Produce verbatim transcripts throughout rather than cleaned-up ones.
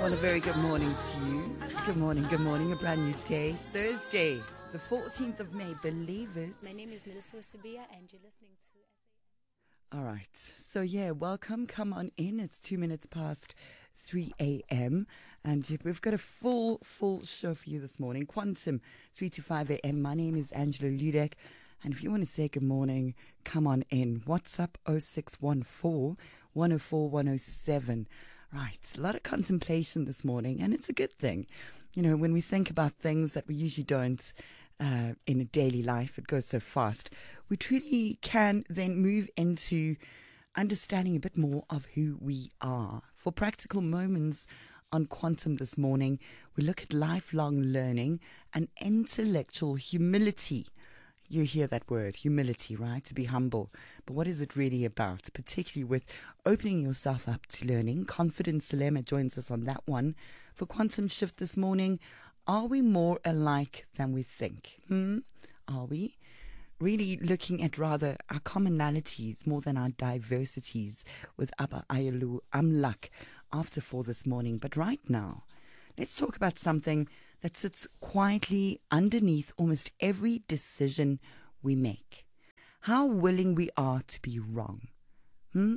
Well, a very good morning to you. Good morning, good morning. A brand new day. Thursday, the fourteenth of May. Believe it. My name is Niliso Sibia, and you're listening to... All right. So, yeah, welcome. Come on in. It's two minutes past three a.m. And we've got a full, full show for you this morning. Quantum, three to five a.m. My name is Angela Ludek. And if you want to say good morning, come on in. WhatsApp oh six one four, one oh four, one oh seven. Right, a lot of contemplation this morning, and it's a good thing. You know, when we think about things that we usually don't uh, in a daily life, it goes so fast. We truly can then move into understanding a bit more of who we are. For practical moments on Quantum this morning, we look at lifelong learning and intellectual humility. You hear that word, humility, right? To be humble. But what is it really about? Particularly with opening yourself up to learning. Confidence Salema joins us on that one. For Quantum Shift this morning, are we more alike than we think? Hmm? Are we? Really looking at rather our commonalities more than our diversities with Abba Ayalu Amlak after four this morning. But right now, let's talk about something that sits quietly underneath almost every decision we make. How willing we are to be wrong. Hmm?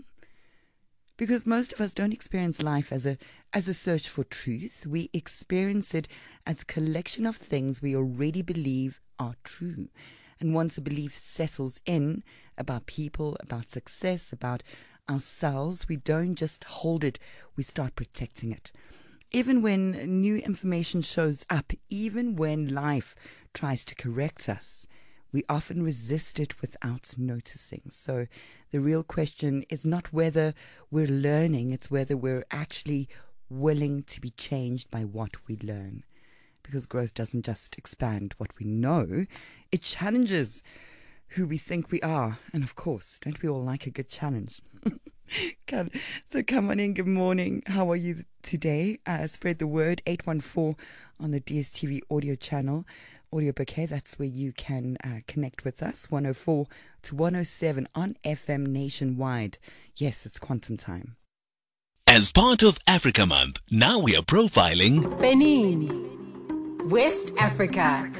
Because most of us don't experience life as a as a search for truth. We experience it as a collection of things we already believe are true. And once a belief settles in about people, about success, about ourselves, we don't just hold it, we start protecting it. Even when new information shows up, even when life tries to correct us, we often resist it without noticing. So the real question is not whether we're learning, it's whether we're actually willing to be changed by what we learn. Because growth doesn't just expand what we know, it challenges who we think we are. And of course, don't we all like a good challenge? So come on in, good morning. How are you today? Uh, spread the word, eight one four on the D S T V audio channel, audio bouquet. That's where you can uh, connect with us, one oh four to one oh seven on F M nationwide. Yes, it's Quantum time. As part of Africa Month, now we are profiling Benin, West Africa.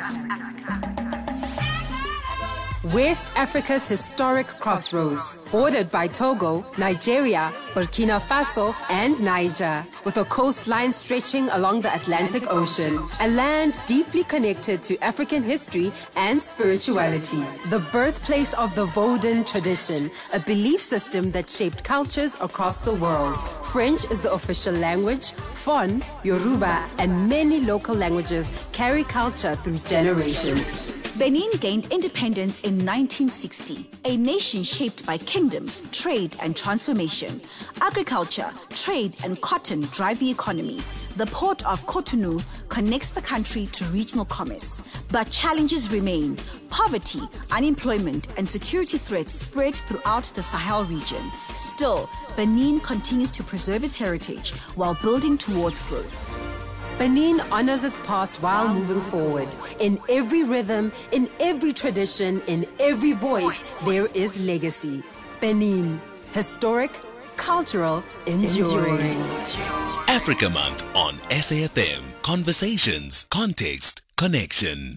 West Africa's historic crossroads, bordered by Togo, Nigeria, Burkina Faso, and Niger, with a coastline stretching along the Atlantic Ocean, a land deeply connected to African history and spirituality. The birthplace of the Vodun tradition, a belief system that shaped cultures across the world. French is the official language, Fon, Yoruba, and many local languages carry culture through generations. Benin gained independence in nineteen sixty, a nation shaped by kingdoms, trade, and transformation. Agriculture, trade, and cotton drive the economy. The port of Cotonou connects the country to regional commerce. But challenges remain. Poverty, unemployment, and security threats spread throughout the Sahel region. Still, Benin continues to preserve its heritage while building towards growth. Benin honors its past while moving forward. In every rhythm, in every tradition, in every voice, there is legacy. Benin, historic, cultural, enduring. Africa Month on S A F M. Conversations, context, connection.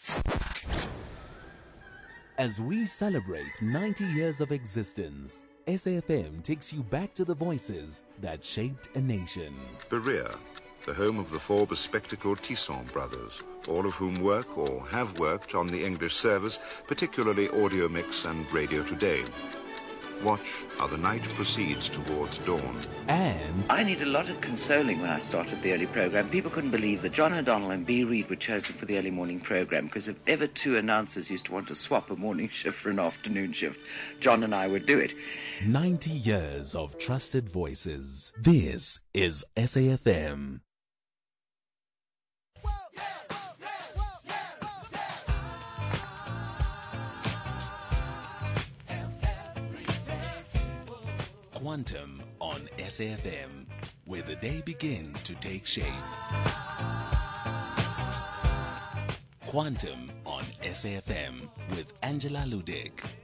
As we celebrate ninety years of existence, S A F M takes you back to the voices that shaped a nation. Berea, the home of the four bespectacled Tisson brothers, all of whom work or have worked on the English service, particularly Audio Mix and Radio Today. Watch how the night proceeds towards dawn. And I need a lot of consoling when I started the early program. People couldn't believe that John O'Donnell and B. Reid were chosen for the early morning program, because if ever two announcers used to want to swap a morning shift for an afternoon shift, John and I would do it. ninety years of trusted voices. This is S A F M. Quantum on S A F M, where the day begins to take shape. Quantum on S A F M with Angela Ludek.